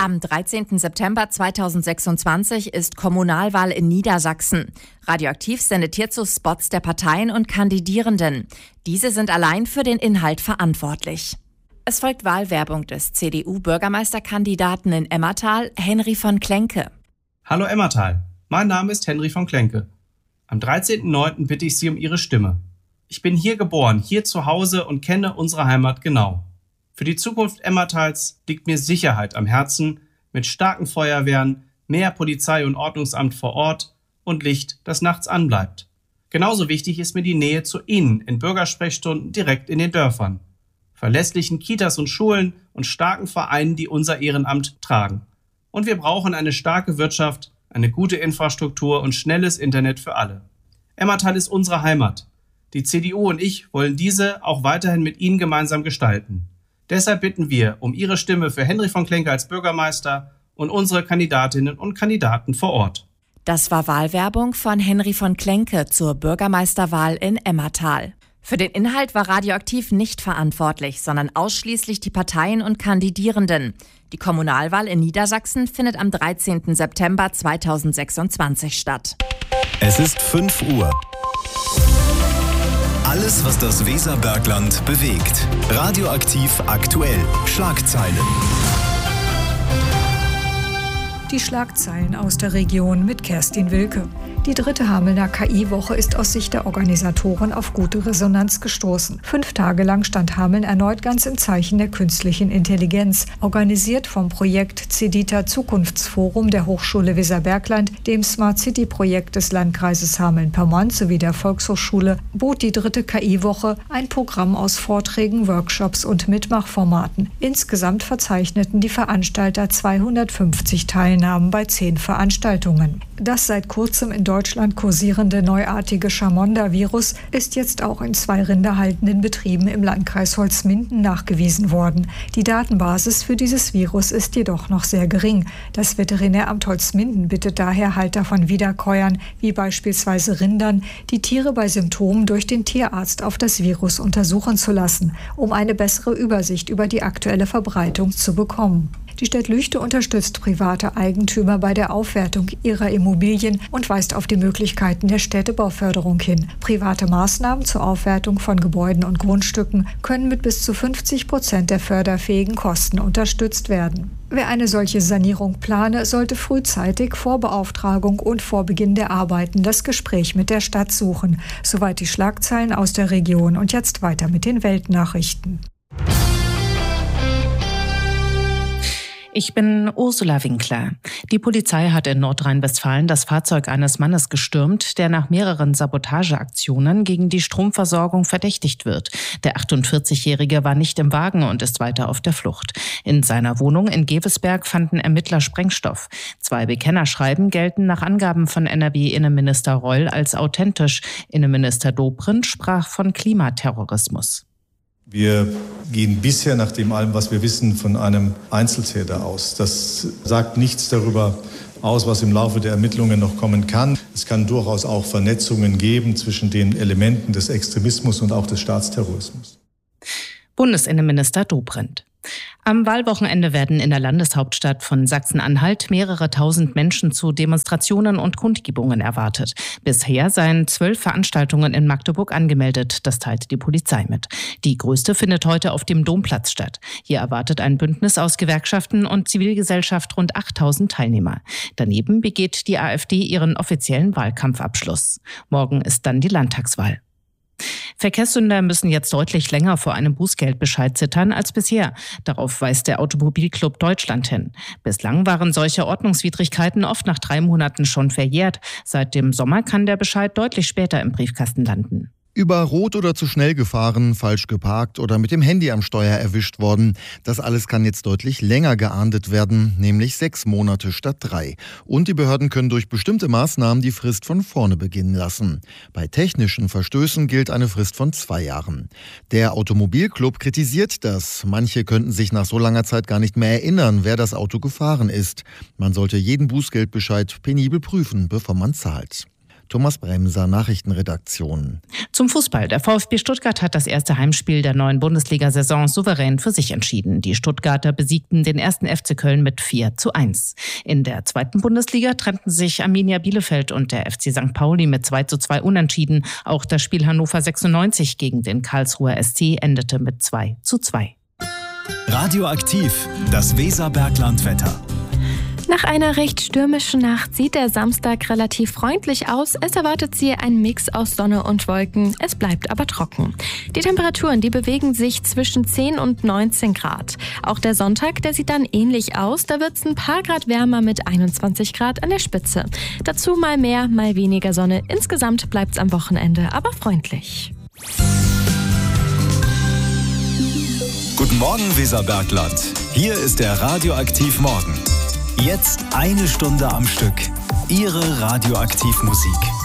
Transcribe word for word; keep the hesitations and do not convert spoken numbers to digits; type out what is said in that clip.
Am dreizehnten September zweitausendsechsundzwanzig ist Kommunalwahl in Niedersachsen. Radioaktiv sendet hierzu Spots der Parteien und Kandidierenden. Diese sind allein für den Inhalt verantwortlich. Es folgt Wahlwerbung des C D U-Bürgermeisterkandidaten in Emmertal, Henry von Klenke. Hallo Emmertal, mein Name ist Henry von Klenke. Am dreizehnten neunten bitte ich Sie um Ihre Stimme. Ich bin hier geboren, hier zu Hause und kenne unsere Heimat genau. Für die Zukunft Emmertals liegt mir Sicherheit am Herzen, mit starken Feuerwehren, mehr Polizei und Ordnungsamt vor Ort und Licht, das nachts anbleibt. Genauso wichtig ist mir die Nähe zu Ihnen in Bürgersprechstunden direkt in den Dörfern, verlässlichen Kitas und Schulen und starken Vereinen, die unser Ehrenamt tragen. Und wir brauchen eine starke Wirtschaft, eine gute Infrastruktur und schnelles Internet für alle. Emmertal ist unsere Heimat. Die C D U und ich wollen diese auch weiterhin mit Ihnen gemeinsam gestalten. Deshalb bitten wir um Ihre Stimme für Henry von Klenke als Bürgermeister und unsere Kandidatinnen und Kandidaten vor Ort. Das war Wahlwerbung von Henry von Klenke zur Bürgermeisterwahl in Emmertal. Für den Inhalt war Radioaktiv nicht verantwortlich, sondern ausschließlich die Parteien und Kandidierenden. Die Kommunalwahl in Niedersachsen findet am dreizehnten September zweitausendsechsundzwanzig statt. Es ist fünf Uhr. Alles, was das Weserbergland bewegt. Radioaktiv aktuell. Schlagzeilen. Die Schlagzeilen aus der Region mit Kerstin Wilke. Die dritte Hamelner K I-Woche ist aus Sicht der Organisatoren auf gute Resonanz gestoßen. Fünf Tage lang stand Hameln erneut ganz im Zeichen der künstlichen Intelligenz. Organisiert vom Projekt CEDITA Zukunftsforum der Hochschule Weserbergland, dem Smart City-Projekt des Landkreises Hameln-Pyrmont sowie der Volkshochschule, bot die dritte K I-Woche ein Programm aus Vorträgen, Workshops und Mitmachformaten. Insgesamt verzeichneten die Veranstalter zweihundertfünfzig Teilnahmen bei zehn Veranstaltungen. Das seit kurzem in Deutschland kursierende neuartige Chamonda-Virus ist jetzt auch in zwei rinderhaltenden Betrieben im Landkreis Holzminden nachgewiesen worden. Die Datenbasis für dieses Virus ist jedoch noch sehr gering. Das Veterinäramt Holzminden bittet daher Halter von Wiederkäuern, wie beispielsweise Rindern, die Tiere bei Symptomen durch den Tierarzt auf das Virus untersuchen zu lassen, um eine bessere Übersicht über die aktuelle Verbreitung zu bekommen. Die Stadt Lüchte unterstützt private Eigentümer bei der Aufwertung ihrer Immobilien und weist auf die Möglichkeiten der Städtebauförderung hin. Private Maßnahmen zur Aufwertung von Gebäuden und Grundstücken können mit bis zu fünfzig Prozent der förderfähigen Kosten unterstützt werden. Wer eine solche Sanierung plane, sollte frühzeitig vor Beauftragung und vor Beginn der Arbeiten das Gespräch mit der Stadt suchen. Soweit die Schlagzeilen aus der Region und jetzt weiter mit den Weltnachrichten. Ich bin Ursula Winkler. Die Polizei hat in Nordrhein-Westfalen das Fahrzeug eines Mannes gestürmt, der nach mehreren Sabotageaktionen gegen die Stromversorgung verdächtigt wird. Der achtundvierzigjährige war nicht im Wagen und ist weiter auf der Flucht. In seiner Wohnung in Gevesberg fanden Ermittler Sprengstoff. Zwei Bekennerschreiben gelten nach Angaben von N R W-Innenminister Reul als authentisch. Innenminister Dobrindt sprach von Klimaterrorismus. Wir gehen bisher nach dem allem, was wir wissen, von einem Einzeltäter aus. Das sagt nichts darüber aus, was im Laufe der Ermittlungen noch kommen kann. Es kann durchaus auch Vernetzungen geben zwischen den Elementen des Extremismus und auch des Staatsterrorismus. Bundesinnenminister Dobrindt. Am Wahlwochenende werden in der Landeshauptstadt von Sachsen-Anhalt mehrere tausend Menschen zu Demonstrationen und Kundgebungen erwartet. Bisher seien zwölf Veranstaltungen in Magdeburg angemeldet, das teilt die Polizei mit. Die größte findet heute auf dem Domplatz statt. Hier erwartet ein Bündnis aus Gewerkschaften und Zivilgesellschaft rund achttausend Teilnehmer. Daneben begeht die AfD ihren offiziellen Wahlkampfabschluss. Morgen ist dann die Landtagswahl. Verkehrssünder müssen jetzt deutlich länger vor einem Bußgeldbescheid zittern als bisher. Darauf weist der Automobilclub Deutschland hin. Bislang waren solche Ordnungswidrigkeiten oft nach drei Monaten schon verjährt. Seit dem Sommer kann der Bescheid deutlich später im Briefkasten landen. Über Rot oder zu schnell gefahren, falsch geparkt oder mit dem Handy am Steuer erwischt worden. Das alles kann jetzt deutlich länger geahndet werden, nämlich sechs Monate statt drei. Und die Behörden können durch bestimmte Maßnahmen die Frist von vorne beginnen lassen. Bei technischen Verstößen gilt eine Frist von zwei Jahren. Der Automobilclub kritisiert das. Manche könnten sich nach so langer Zeit gar nicht mehr erinnern, wer das Auto gefahren ist. Man sollte jeden Bußgeldbescheid penibel prüfen, bevor man zahlt. Thomas Bremser, Nachrichtenredaktion. Zum Fußball. Der VfB Stuttgart hat das erste Heimspiel der neuen Bundesliga-Saison souverän für sich entschieden. Die Stuttgarter besiegten den ersten F C Köln mit vier zu eins. In der zweiten Bundesliga trennten sich Arminia Bielefeld und der F C Sankt Pauli mit zwei zu zwei unentschieden. Auch das Spiel Hannover sechsundneunzig gegen den Karlsruher S C endete mit zwei zu zwei. Radioaktiv, das Weserberglandwetter. Nach einer recht stürmischen Nacht sieht der Samstag relativ freundlich aus. Es erwartet Sie ein Mix aus Sonne und Wolken. Es bleibt aber trocken. Die Temperaturen, die bewegen sich zwischen zehn und neunzehn Grad. Auch der Sonntag, der sieht dann ähnlich aus. Da wird es ein paar Grad wärmer mit einundzwanzig Grad an der Spitze. Dazu mal mehr, mal weniger Sonne. Insgesamt bleibt es am Wochenende aber freundlich. Guten Morgen, Weserbergland. Hier ist der Radioaktiv Morgen. Jetzt eine Stunde am Stück. Ihre Radioaktivmusik.